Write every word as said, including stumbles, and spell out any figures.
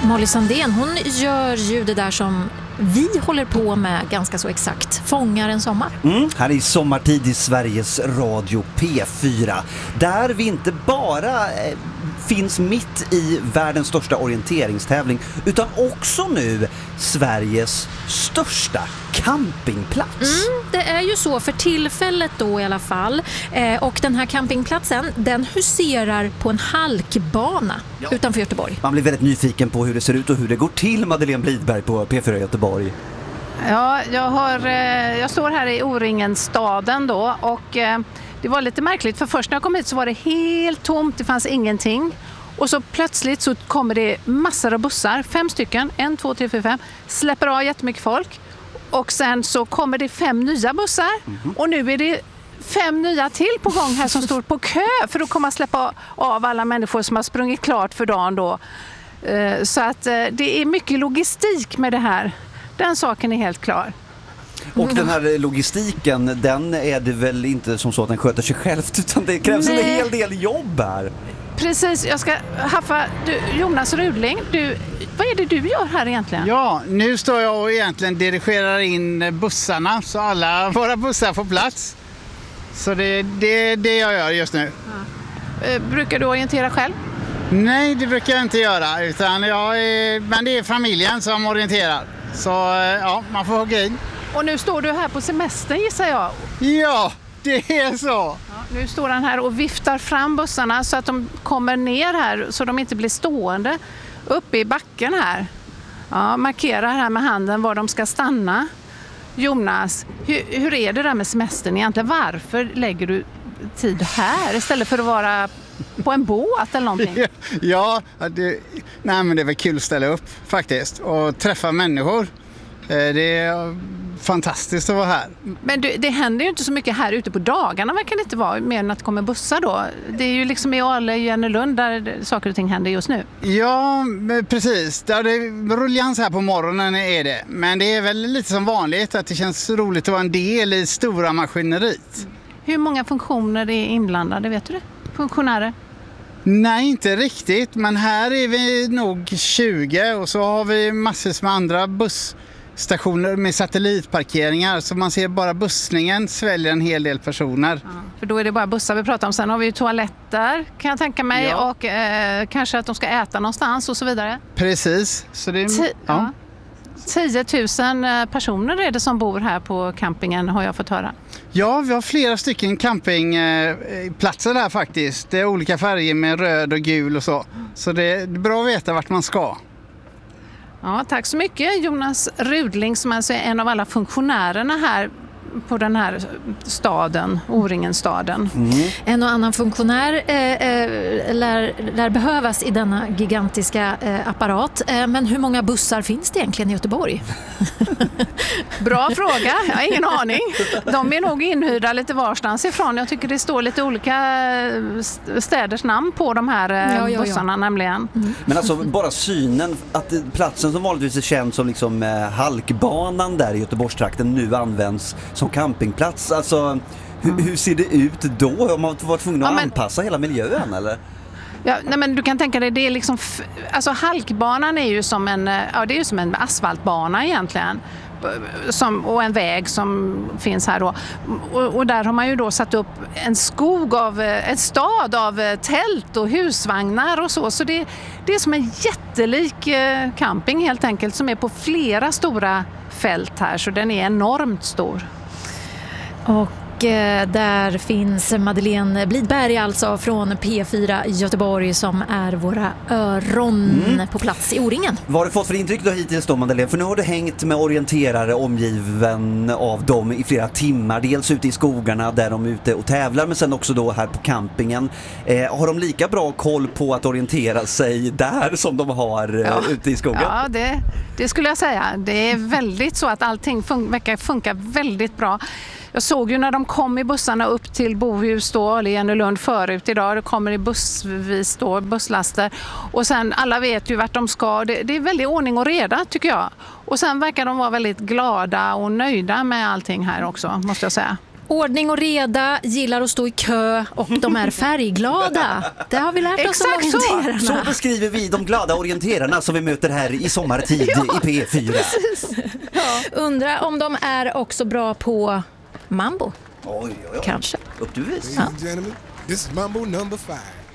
Molly Sandén, hon gör ju det där som vi håller på med ganska så exakt. Fångar en sommar. Mm, här i sommartid i Sveriges Radio P fyra. Där vi inte bara eh, finns mitt i världens största orienteringstävling utan också nu Sveriges största campingplats. Mm, det är ju så för tillfället då i alla fall. Eh, och den här campingplatsen, den huserar på en halkbana ja. utanför Göteborg. Man blir väldigt nyfiken på hur det ser ut och hur det går till, Madeleine Blidberg på P fyra Göteborg. Ja, jag, har, eh, jag står här i O-ringen-staden då och eh, det var lite märkligt för först när jag kom hit så var det helt tomt, det fanns ingenting. Och så plötsligt så kommer det massor av bussar, fem stycken, en, två, tre, fyra, fem, släpper av jättemycket folk. Och sen så kommer det fem nya bussar mm-hmm. och nu är det fem nya till på gång här som står på kö för att komma släppa av alla människor som har sprungit klart för dagen då. Så att det är mycket logistik med det här. Den saken är helt klar. Och den här logistiken, den är det väl inte som så att den sköter sig själv utan det krävs Nej. en hel del jobb här. Precis, jag ska haffa du, Jonas Rudling, du, vad är det du gör här egentligen? Ja, nu står jag och egentligen dirigerar in bussarna så alla våra bussar får plats. Så det är det, det jag gör just nu. Ja. Brukar du orientera själv? Nej, det brukar jag inte göra, utan jag är, men det är familjen som orienterar. Så ja, man får hugga in. Och nu står du här på semestern gissar jag? Ja, det är så. Ja, nu står han här och viftar fram bussarna så att de kommer ner här så de inte blir stående uppe i backen här. Ja, markerar här med handen var de ska stanna. Jonas, hur, hur är det där med semestern egentligen? Varför lägger du tid här istället för att vara på en båt eller någonting? Ja, det, nej, men det är väl kul att ställa upp faktiskt och träffa människor. Det är fantastiskt att vara här. Men du, det händer ju inte så mycket här ute på dagarna, verkar det inte vara, mer än att det kommer bussar då. Det är ju liksom i Ale och Jennelund där saker och ting händer just nu. Ja, precis. Det är ruljans här på morgonen är det. Men det är väl lite som vanligt att det känns roligt att vara en del i stora maskineriet. Hur många funktioner är inblandade, vet du det? Funktionärer? Nej, inte riktigt. Men här är vi nog tjugo och så har vi massor med andra busstationer med satellitparkeringar. Så man ser bara bussningen sväljer en hel del personer. Ja, för då är det bara bussar vi pratar om. Sen har vi ju toaletter kan jag tänka mig ja. och eh, kanske att de ska äta någonstans och så vidare. Precis. Så det är, Ti- ja. ja. tio tusen personer är det som bor här på campingen har jag fått höra. Ja, vi har flera stycken campingplatser där faktiskt. Det är olika färger med röd och gul och så. Så det är bra att veta vart man ska. Ja, tack så mycket Jonas Rudling som alltså är en av alla funktionärerna här på den här staden, O-ringen-staden. Mm. En och annan funktionär eh, eh, lär, lär behövas i denna gigantiska eh, apparat. Eh, men hur många bussar finns det egentligen i Göteborg? Bra fråga, jag har ingen aning. De är nog inhyrda lite varstans ifrån. Jag tycker det står lite olika städers namn på de här eh, ja, ja, bussarna ja. nämligen. Mm. Men alltså bara synen att platsen som vanligtvis är känd som liksom, eh, halkbanan där i Göteborgstrakten nu används som campingplats. Alltså hur, mm. hur ser det ut då? Har man varit tvungen att ja, men... anpassa hela miljön eller? Ja, nej, men du kan tänka dig, det är liksom, alltså halkbanan är ju som en, ja, det är ju som en asfaltbana egentligen. Som, och en väg som finns här då. Och, och där har man ju då satt upp en skog av, en stad av tält och husvagnar och så. Så det, det är som en jättelik camping helt enkelt som är på flera stora fält här. Så den är enormt stor. Och där finns Madeleine Blidberg alltså från P fyra i Göteborg som är våra öron mm. på plats i O-ringen. Vad har du fått för intryck då hittills då Madeleine? För nu har du hängt med orienterare omgiven av dem i flera timmar. Dels ute i skogarna där de är ute och tävlar men sen också då här på campingen. Eh, har de lika bra koll på att orientera sig där som de har ja. ute i skogen? Ja, det, det skulle jag säga. Det är väldigt så att allting fun- verkar funka väldigt bra. Jag såg ju när de kom i bussarna upp till Bohus då, eller Jennelund förut idag, det kommer i bussvis då, busslaster. Och sen alla vet ju vart de ska. Det, det är väldigt ordning och reda tycker jag. Och sen verkar de vara väldigt glada och nöjda med allting här också, måste jag säga. Ordning och reda, gillar att stå i kö och de är färgglada. Det har vi lärt oss om Exakt så. orienterarna. Så beskriver vi de glada orienterarna som vi möter här i sommartid Ja, i P fyra. Undrar om de är också bra på mambo. Oj, oj, oj. Kanske. Upp till bevis. Ladies and gentlemen, this is Mambo number five.